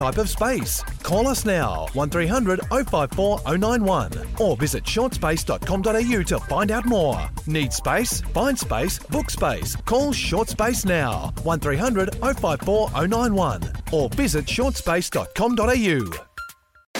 type of space. Call us now, 1300 054 091 or visit shortspace.com.au to find out more. Need space? Find space, book space. Call Short Space now, 1300 054 091 or visit shortspace.com.au.